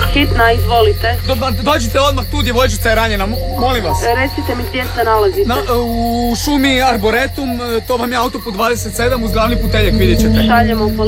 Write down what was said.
Hitna, izvolite. Dođite odmah, tu djevojčica je ranjena, molim vas. Recite mi gdje se nalazite. U šumi Arboretum, to vam je autoput 27 uz glavni puteljak, vidjet ćete. Šaljemo u policiju.